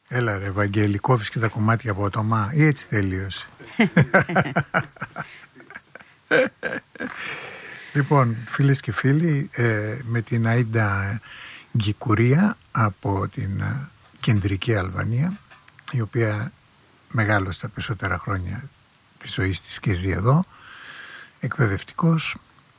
Έλα ρε Βαγγέλη, κόβεις και τα κομμάτια από το μα ή έτσι τελείωσε? Λοιπόν, φίλες και φίλοι, με την Αΐντα Γκικουρία από την κεντρική Αλβανία, η οποία μεγάλωσε τα περισσότερα χρόνια της ζωής της και ζει εδώ, εκπαιδευτικός,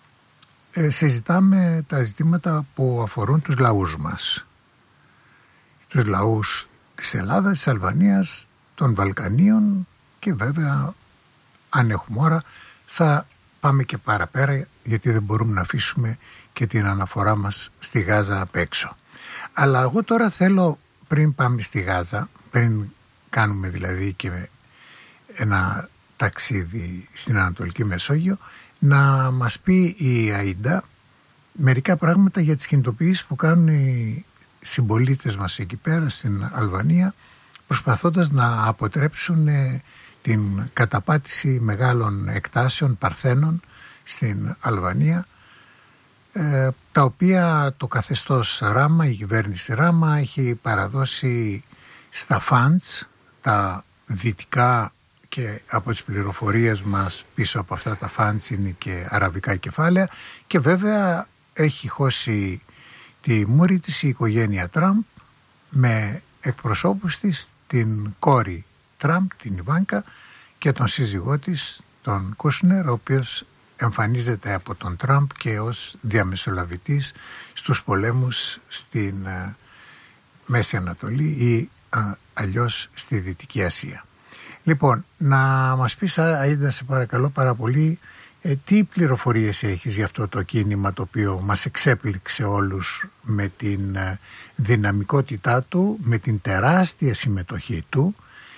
συζητάμε τα ζητήματα που αφορούν τους λαούς μας. Τους λαούς της Ελλάδας, της Αλβανίας, των Βαλκανίων και βέβαια, αν έχουμε ώρα, θα πάμε και παραπέρα, γιατί δεν μπορούμε να αφήσουμε και την αναφορά μας στη Γάζα απ' έξω. Αλλά εγώ τώρα θέλω, πριν πάμε στη Γάζα, πριν κάνουμε δηλαδή και ένα ταξίδι στην Ανατολική Μεσόγειο, να μας πει η Αΐντα μερικά πράγματα για τις κινητοποιήσεις που κάνουν οι συμπολίτες μας εκεί πέρα στην Αλβανία, προσπαθώντας να αποτρέψουν την καταπάτηση μεγάλων εκτάσεων παρθένων στην Αλβανία, τα οποία το καθεστώς Ράμα, η κυβέρνηση Ράμα, έχει παραδώσει στα φαντς, τα δυτικά, και από τις πληροφορίες μας πίσω από αυτά τα φαντς είναι και αραβικά κεφάλαια, και βέβαια έχει χώσει τη μούρη της η οικογένεια Τραμπ με εκπροσώπους της την κόρη Τραμπ, την Ιβάνκα, και τον σύζυγό της, τον Κούσνερ, ο οποίος εμφανίζεται από τον Τραμπ και ως διαμεσολαβητής στους πολέμους στην Μέση Ανατολή ή αλλιώς στη Δυτική Ασία. Λοιπόν, να μας πεις, Αΐντα, σε παρακαλώ πάρα πολύ, τι πληροφορίες έχεις για αυτό το κίνημα το οποίο μας εξέπληξε όλους με την δυναμικότητά του, με την τεράστια συμμετοχή του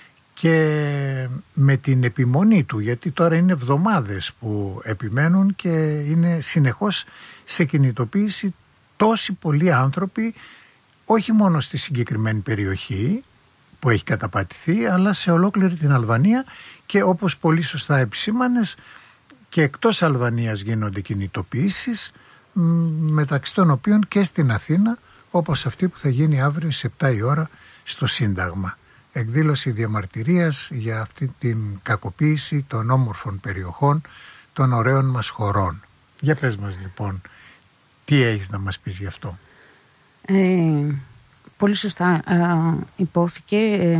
και με την επιμονή του, γιατί τώρα είναι εβδομάδες που επιμένουν και είναι συνεχώς σε κινητοποίηση τόσοι πολλοί άνθρωποι, όχι μόνο στη συγκεκριμένη περιοχή που έχει καταπατηθεί, αλλά σε ολόκληρη την Αλβανία, και όπως πολύ σωστά επισήμανες, και εκτός Αλβανίας γίνονται κινητοποιήσεις, μεταξύ των οποίων και στην Αθήνα, όπως αυτή που θα γίνει αύριο στις 7 η ώρα στο Σύνταγμα. Εκδήλωση διαμαρτυρίας για αυτή την κακοποίηση των όμορφων περιοχών, των ωραίων μας χωρών. Για πες μας λοιπόν, τι έχεις να μας πεις γι' αυτό? Πολύ σωστά υπόθηκε.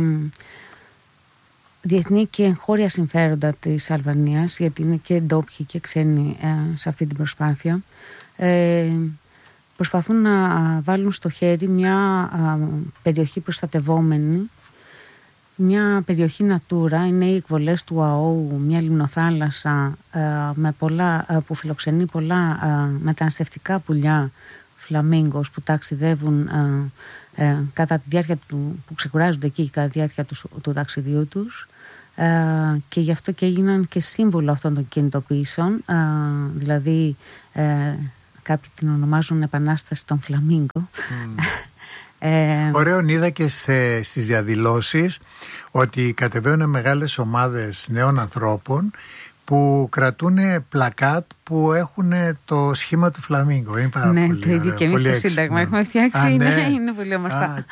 Διεθνή και εγχώρια συμφέροντα της Αλβανίας, γιατί είναι και ντόπιοι και ξένοι σε αυτή την προσπάθεια, προσπαθούν να βάλουν στο χέρι μια περιοχή προστατευόμενη, μια περιοχή Natura. Είναι οι εκβολές του ΑΟΟΥ, μια λιμνοθάλασσα με που φιλοξενεί πολλά μεταναστευτικά πουλιά φλαμίγκος που ταξιδεύουν κατά τη διάρκεια που ξεκουράζονται εκεί κατά τη διάρκεια του ταξιδιού τους, και γι' αυτό και έγιναν και σύμβολο αυτών των κινητοποιήσεων, δηλαδή κάποιοι την ονομάζουν Επανάσταση των Φλαμίγκο. Ωραίο, είδα και στις διαδηλώσεις ότι κατεβαίνουν μεγάλες ομάδες νέων ανθρώπων που κρατούν πλακάτ που έχουν το σχήμα του φλαμίγκο. Είναι πάρα πολύ το ίδιο και εμείς στο Σύνταγμα έχουμε φτιάξει. Είναι πολύ όμορφα.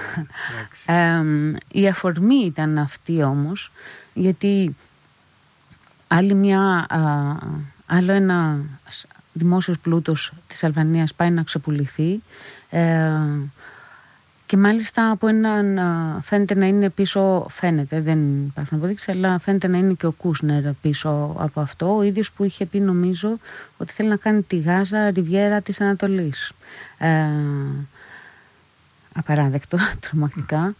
Η αφορμή ήταν αυτή όμως, γιατί άλλο ένα δημόσιος πλούτος της Αλβανίας πάει να ξεπουληθεί, και μάλιστα από έναν, φαίνεται να είναι πίσω, δεν υπάρχουν αποδείξεις, αλλά φαίνεται να είναι και ο Κούσνερ πίσω από αυτό, ο ίδιος που είχε πει, νομίζω, ότι θέλει να κάνει τη Γάζα ριβιέρα της Ανατολής. Απαράδεκτο, τρομακτικά.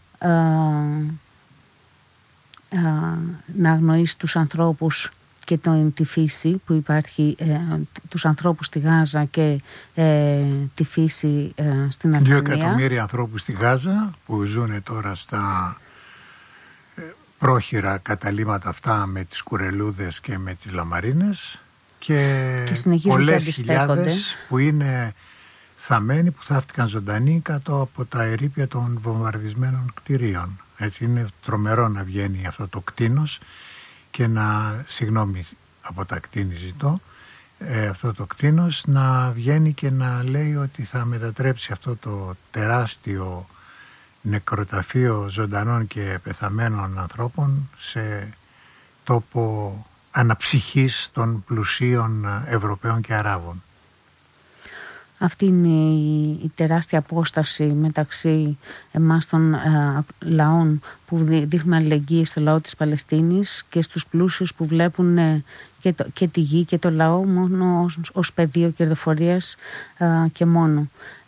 Να αγνοήσει τους ανθρώπους και τη φύση που υπάρχει, τους ανθρώπους στη Γάζα και τη φύση στην Αλβανία. 2 εκατομμύρια ανθρώπους στη Γάζα που ζουν τώρα στα πρόχειρα καταλύματα αυτά με τις κουρελούδες και με τις λαμαρίνες, και πολλές χιλιάδες που είναι θαμμένοι, που θαύτηκαν ζωντανοί κάτω από τα ερείπια των βομβαρδισμένων κτηρίων. Έτσι είναι τρομερό να βγαίνει αυτό το κτήνος και συγγνώμη από τα κτίνη ζητώ, αυτό το κτήνος να βγαίνει και να λέει ότι θα μετατρέψει αυτό το τεράστιο νεκροταφείο ζωντανών και πεθαμένων ανθρώπων σε τόπο αναψυχής των πλουσίων Ευρωπαίων και Αράβων. Αυτή είναι η τεράστια απόσταση μεταξύ εμάς των λαών που δείχνουμε αλληλεγγύη στο λαό της Παλαιστίνης και στους πλούσιους που βλέπουν και τη γη και το λαό μόνο ως πεδίο κερδοφορίας και μόνο.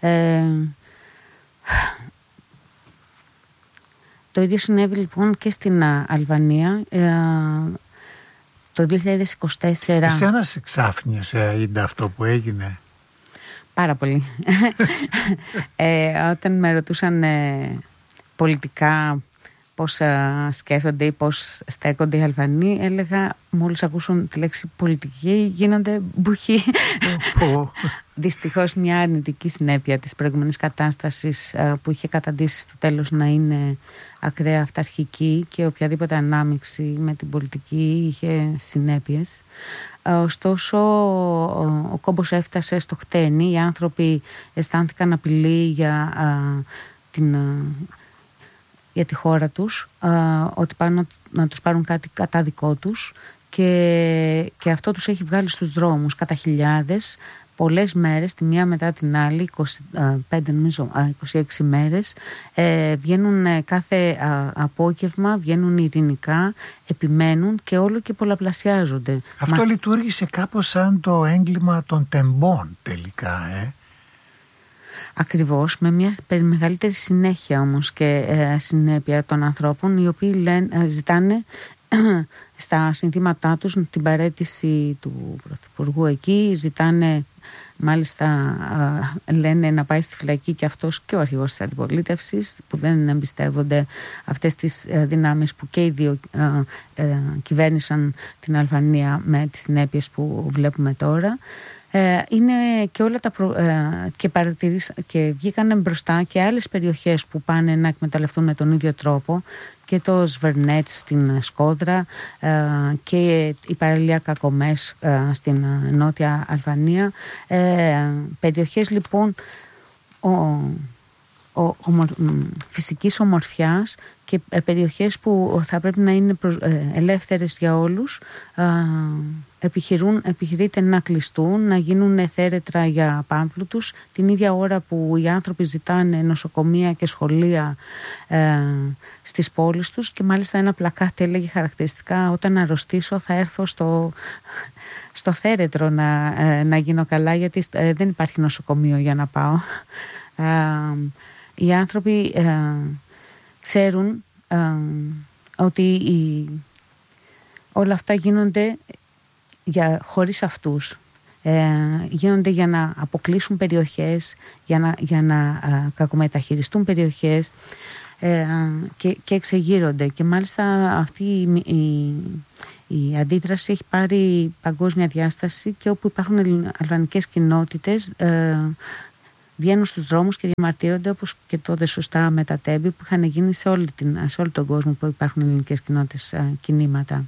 Το ίδιο συνέβη λοιπόν και στην Αλβανία. Το 2024... Εσένα σε ξάφνιασε, Ίντα, αυτό που έγινε? Πάρα πολύ. Όταν με ρωτούσαν πολιτικά πώς σκέφτονται ή πώς στέκονται οι Αλβανοί, έλεγα μόλις ακούσουν τη λέξη πολιτική γίνονται μπουχοί. Δυστυχώς μια αρνητική συνέπεια της προηγούμενης κατάστασης που είχε καταντήσει στο τέλος να είναι ακραία αυταρχική και οποιαδήποτε ανάμειξη με την πολιτική είχε συνέπειες. Ωστόσο ο κόμπος έφτασε στο χτένι, οι άνθρωποι αισθάνθηκαν απειλή για τη χώρα τους, ότι πάνε να τους πάρουν κάτι κατά δικό τους και αυτό τους έχει βγάλει στους δρόμους κατά χιλιάδες, πολλές μέρες, τη μία μετά την άλλη, 26 μέρες, βγαίνουν κάθε απόγευμα, βγαίνουν ειρηνικά, επιμένουν και όλο και πολλαπλασιάζονται. Αυτό λειτουργήσε κάπως σαν το έγκλημα των τεμπών τελικά, Ακριβώς, με μια μεγαλύτερη συνέχεια όμως και συνέπεια των ανθρώπων, οι οποίοι ζητάνε στα συνθήματά τους την παραίτηση του Πρωθυπουργού εκεί, ζητάνε μάλιστα λένε να πάει στη φυλακή και αυτός και ο αρχηγός της αντιπολίτευσης, που δεν εμπιστεύονται αυτές τις δυνάμεις που και οι δύο κυβέρνησαν την Αλβανία με τις συνέπειες που βλέπουμε τώρα. Είναι και όλα και βγήκαν μπροστά και άλλες περιοχές που πάνε να εκμεταλλευτούν με τον ίδιο τρόπο, και το Σβερνέτς στην Σκόδρα και η παραλία Κακομές στην Νότια Αλβανία. Περιοχές λοιπόν φυσικής ομορφιάς και περιοχές που θα πρέπει να είναι ελεύθερες για όλους. Επιχειρείται να κλειστούν, να γίνουν θέρετρα για πάμπλουτους την ίδια ώρα που οι άνθρωποι ζητάνε νοσοκομεία και σχολεία στις πόλεις τους, και μάλιστα ένα πλακάτι έλεγε χαρακτηριστικά: όταν αρρωστήσω θα έρθω στο θέρετρο να γίνω καλά, γιατί δεν υπάρχει νοσοκομείο για να πάω. Οι άνθρωποι ξέρουν ότι όλα αυτά γίνονται χωρίς αυτούς. Γίνονται για να αποκλείσουν περιοχές, για να κακομεταχειριστούν περιοχές και εξεγείρονται. Και μάλιστα αυτή η αντίδραση έχει πάρει παγκόσμια διάσταση, και όπου υπάρχουν αλβανικές κοινότητες βγαίνουν στους δρόμους και διαμαρτύρονται, όπως και τότε σωστά με τα τέμπη που είχαν γίνει σε όλο τον κόσμο που υπάρχουν ελληνικές κοινότητες κινήματα.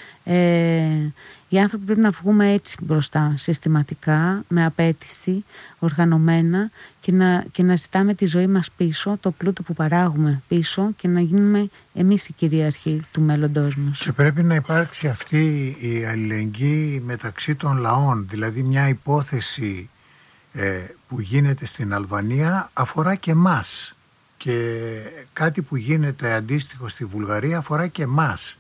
Οι άνθρωποι πρέπει να βγούμε έτσι μπροστά, συστηματικά, με απέτηση, οργανωμένα, και να ζητάμε τη ζωή μας πίσω, το πλούτο που παράγουμε πίσω, και να γίνουμε εμείς οι κυρίαρχοι του μέλλοντός μας. Και πρέπει να υπάρξει αυτή η αλληλεγγύη μεταξύ των λαών, δηλαδή μια υπόθεση που γίνεται στην Αλβανία αφορά και μας, και κάτι που γίνεται αντίστοιχο στη Βουλγαρία αφορά και μας.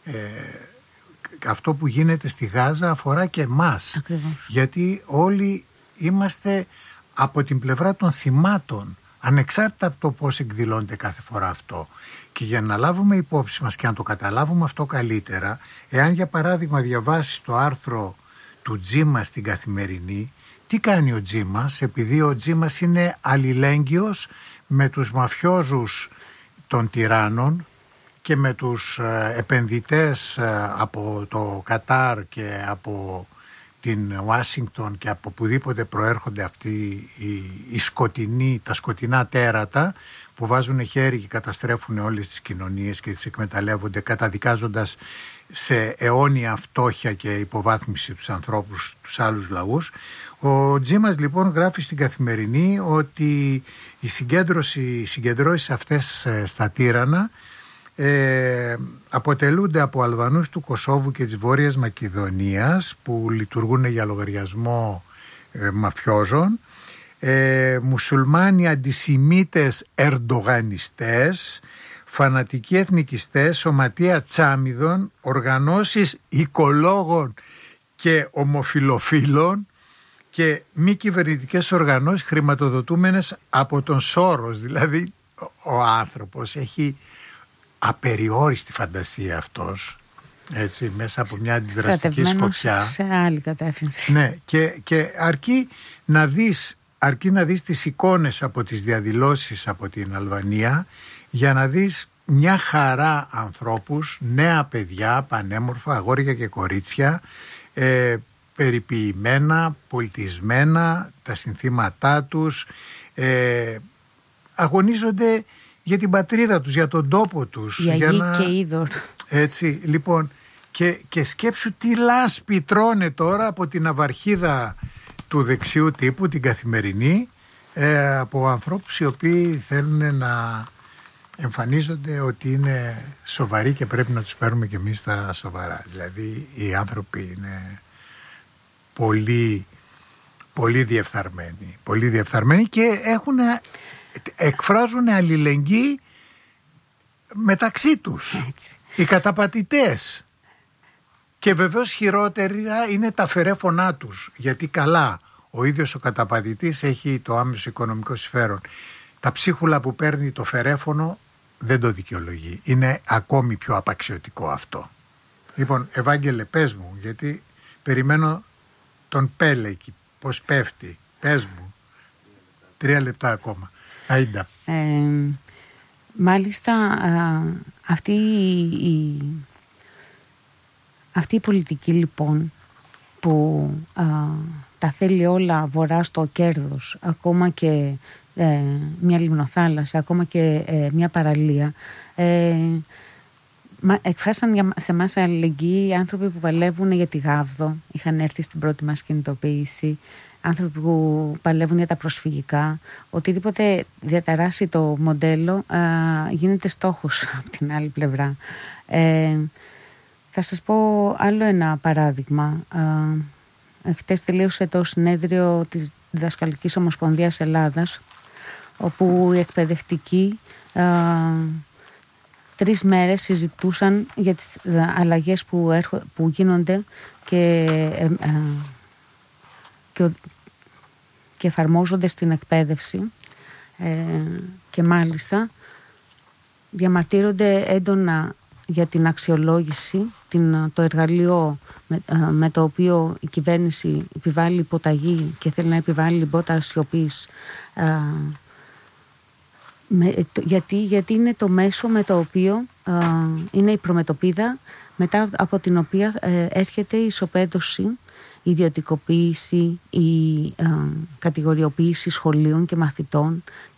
Αυτό που γίνεται στη Γάζα αφορά και μας. Ακριβώς. Γιατί όλοι είμαστε από την πλευρά των θυμάτων, ανεξάρτητα από το πώς εκδηλώνεται κάθε φορά αυτό. Και για να λάβουμε υπόψη μας και να το καταλάβουμε αυτό καλύτερα, εάν για παράδειγμα διαβάσεις το άρθρο του Τζίμα στην Καθημερινή, τι κάνει ο Τζίμας? Επειδή ο Τζίμας είναι αλληλέγγυος με τους μαφιόζους των τυράννων και με τους επενδυτές από το Κατάρ και από την Ουάσιγκτον και από οπουδήποτε προέρχονται αυτοί τα σκοτεινά τέρατα που βάζουν χέρι και καταστρέφουν όλες τις κοινωνίες και τις εκμεταλλεύονται, καταδικάζοντας σε αιώνια φτώχεια και υποβάθμιση τους ανθρώπους, τους άλλους λαούς. Ο Τζίμας λοιπόν γράφει στην Καθημερινή ότι οι συγκεντρώσεις αυτές στα τύρανα αποτελούνται από Αλβανούς του Κωσόβου και της Βόρειας Μακεδονίας που λειτουργούν για λογαριασμό μαφιόζων, μουσουλμάνοι αντισημίτες ερντογανιστές, φανατικοί εθνικιστές, σωματεία τσάμιδων, οργανώσεις οικολόγων και ομοφιλοφίλων και μη κυβερνητικές οργανώσεις χρηματοδοτούμενες από τον Σόρος. Δηλαδή ο άνθρωπος έχει απεριόριστη φαντασία αυτός, έτσι, μέσα από μια αντιδραστική σκοπιά. Σε άλλη κατεύθυνση. Ναι, και αρκεί να δεις τις εικόνες από τις διαδηλώσεις από την Αλβανία για να δεις μια χαρά ανθρώπους, νέα παιδιά, πανέμορφα, αγόρια και κορίτσια, περιποιημένα, πολιτισμένα, τα συνθήματά τους, αγωνίζονται για την πατρίδα τους, για τον τόπο τους. Για γη και είδωρ. Έτσι, λοιπόν, και σκέψου τι λάσπη τρώνε τώρα από την αυαρχίδα του δεξιού τύπου, την Καθημερινή, από ανθρώπους οι οποίοι θέλουν να εμφανίζονται ότι είναι σοβαροί και πρέπει να τους παίρνουμε και εμείς τα σοβαρά. Δηλαδή οι άνθρωποι είναι πολύ, πολύ διεφθαρμένοι και εκφράζουν αλληλεγγύη μεταξύ τους. Έτσι. Οι καταπατητές. Και βεβαίως χειρότερα είναι τα φερέφωνά τους, γιατί καλά ο ίδιος ο καταπατητής έχει το άμεσο οικονομικό συμφέρον. Τα ψίχουλα που παίρνει το φερέφωνο δεν το δικαιολογεί. Είναι ακόμη πιο απαξιωτικό αυτό. Λοιπόν, Ευάγγελε, πες μου, γιατί περιμένω τον Πέλεκη, πως πέφτει. Πες μου. 3 λεπτά ακόμα. Αΐντα. Μάλιστα αυτή η πολιτική λοιπόν που τα θέλει όλα βορρά στο κέρδος, ακόμα και μια λιμνοθάλασσα, ακόμα και μια παραλία, εκφράσαν σε εμάς αλληλεγγύη οι άνθρωποι που παλεύουν για τη Γάβδο, είχαν έρθει στην πρώτη μας κινητοποίηση, άνθρωποι που παλεύουν για τα προσφυγικά. Οτιδήποτε διαταράσει το μοντέλο γίνεται στόχος από την άλλη πλευρά. Θα σας πω άλλο ένα παράδειγμα. Χτες τελείωσε το συνέδριο της Διδασκαλικής Ομοσπονδίας Ελλάδας, όπου οι εκπαιδευτικοί 3 μέρες συζητούσαν για τις αλλαγές που γίνονται και εφαρμόζονται στην εκπαίδευση, και μάλιστα διαμαρτύρονται έντονα για την αξιολόγηση, το εργαλείο με το οποίο η κυβέρνηση επιβάλλει υποταγή και θέλει να επιβάλλει μπότα σιωπής, γιατί είναι το μέσο με το οποίο είναι η προμετωπίδα μετά από την οποία έρχεται η ισοπαίδωση, η ιδιωτικοποίηση, η κατηγοριοποίηση σχολείων και μαθητών